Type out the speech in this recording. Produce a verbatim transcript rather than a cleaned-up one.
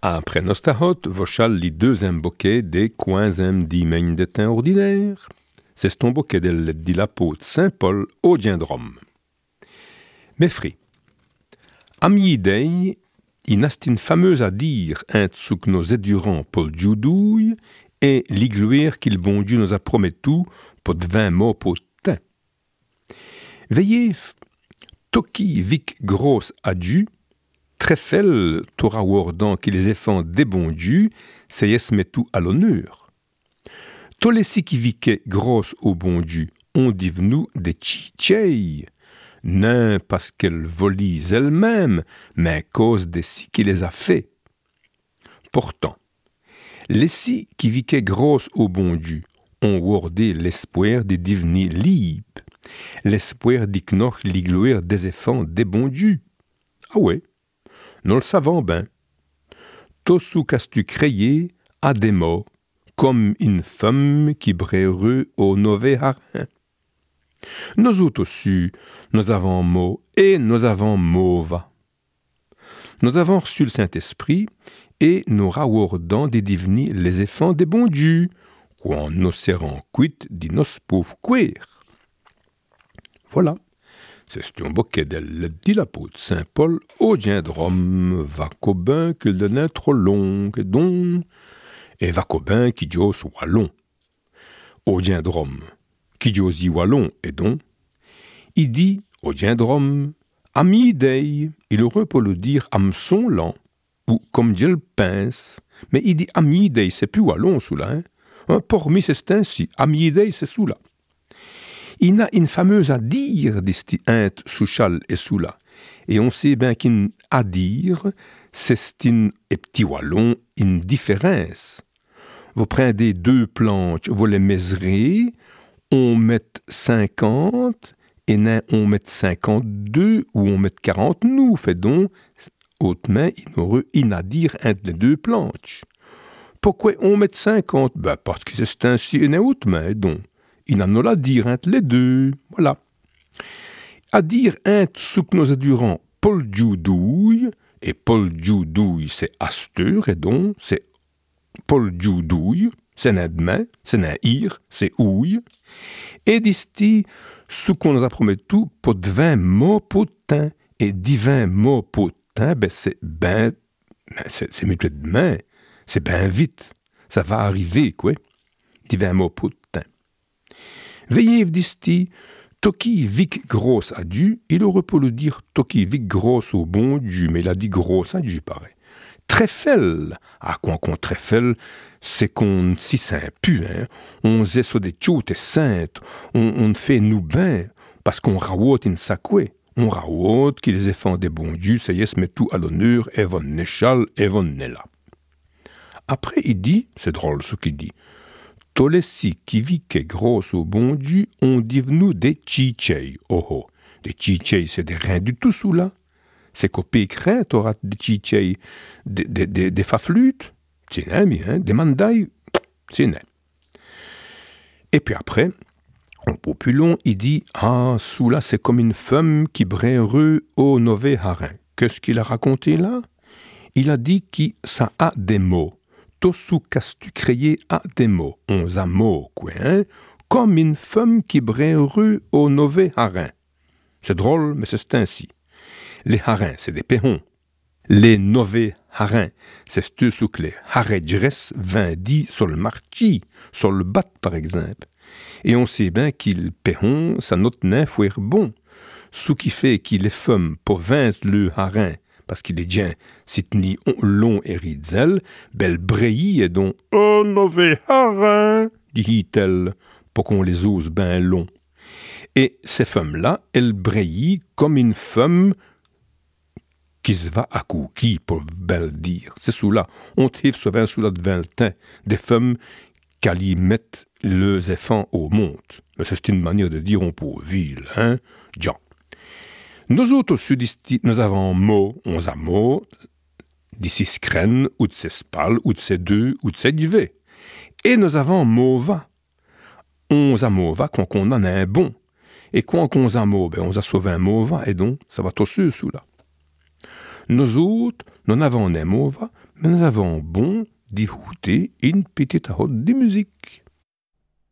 Après nostahot, vochal li deuxième bouquet des quinzième dimaine de temps ordinaire. C'est ton bouquet de dit l'apôtre Saint-Paul au Gendrom. Mefri. Amiidei, in astin fameuse à dire un tsuk nos édurants Paul Djoudouille et l'igluire qu'il bon Dieu nous a promis tout pour vingt mots pour teint. Veillez, toki vic grosse adieu, treffel tora wardan qui les effend des bons dieux, c'est yes met tout à l'honneur. Tolessi qui viquait grosse au bon Dieu, on dit nous des tchichei, non parce qu'elles volent elles-mêmes, mais à cause des si qui les a fait. Pourtant, les si qui viquaient grosse au bon Dieu ont wordé l'espoir de devenir libres, l'espoir d'ignorer l'igloire des effants des bons dieux. Ah ouais, nous le savons bien. Tosu qu'as-tu créé à des mots, comme une femme qui brûle au nové harin. Nous autres aussi, nous avons mot et nous avons mova. Nous avons reçu le Saint-Esprit et nous rawordons de devenir les effants des bons dieux, quand nous serons quittes de nos pauvres queers. Voilà, c'est un bouquet de dit l'apôtre Saint-Paul au Gendrom, Vacobin que le nain trop long et don, et Vacobin qui dit soit long. Au Gendrom, qui dit wallon et don, il dit au Gendrom, Amiidei, il aurait pour le dire Amson lent, ou comme dit le pince, mais il dit Amiidei, c'est plus wallon sous là, hein? Pormi c'est ainsi, Amiidei c'est sous là. Il a une fameuse à dire d'ici int souchal et sous là, et on sait bien qu'une à dire, c'est une et petit wallon, une différence. Vous prenez deux planches, vous les mesurez, on met cinquante, et nan on met cinquante-deux, ou on met quarante, nous fait donc, autrement, il aurait une à dire entre les deux planches. Pourquoi on met cinquante? Ben parce que c'est ainsi et autrement, donc. Il en a la dire entre les deux, voilà. À dire entre souk nos adurants Paul Djoudouille, et Paul Djoudouille c'est Astur, et donc c'est Paul Djoudouille, c'est n'admet, c'est n'aïr, c'est ouille, et d'ici, souk qu'on nous a promis tout, pour vingt mots potin, et divin mots potin, ben c'est ben, c'est, c'est mieux que demain, c'est ben vite, ça va arriver, quoi, divin mots potin. Veillez d'ici, toki vic grosse à Dieu, il aurait pu le dire toki vic grosse au bon Dieu, mais il a dit grosse à Dieu, pareil. Treffel, à quoi qu'on treffel, c'est qu'on si saint pu, hein, on zé sur des tchoutes et saintes, on, on fait nous ben, parce qu'on rawote in sakwe, on rawote qui les effants des bons dieux, ça y est, se met tout à l'honneur, et von nechal, et von nella. Après, il dit, c'est drôle ce qu'il dit, Tolessi qui viquait grosse au bon Dieu, on dit nous des tchichei. Oh oh, des tchichei, c'est des reins du tout sous là. C'est qu'au pays craint, t'auras des tchichei, des, des, des, des faflutes, c'est n'aime, hein, des mandailles, c'est n'aime. Et puis après, en peu plus long, il dit, ah, sous là, c'est comme une femme qui brûle au nové harin. Qu'est-ce qu'il a raconté là? Il a dit que ça a des mots. Tosu qu'as-tu créé à des mots, on a mots, quoi, hein, comme une femme qui brûle au nové harin. C'est drôle, mais c'est ainsi. Les harins, c'est des péhons. Les nové harins, c'est ceux sous que les haredjres vendit sur le marché, sur le bat, par exemple. Et on sait bien qu'il péhon, ça notre nain faut être bon. Ce qui fait qu'il est femme pour vingt le harin, parce qu'il est bien, si ni long et ridzel, belle breillie et donc, oh, nové harin, dit-elle, pour qu'on les ose ben long. Et ces femmes-là, elles breillent comme une femme qui se va à cookie, pour belle dire. C'est sous-là. On trouve souvent sous-là de vingt ans, des femmes qui y mettent les enfants au monde. Mais c'est une manière de dire on peut ville, hein, Jean. Nous autres sudistes, nous avons mot, on a mot, d'ici scrène, ou de ces spal, ou de ces deux, ou de ces duvet. Et nous avons mova. On a mova quand on en a un bon. Et quand on a mot, ben on a sauvé un mova, et donc, ça va tosser sous là. Nous autres, nous avons un mova, mais nous avons bon d'écouter une petite hôte de musique.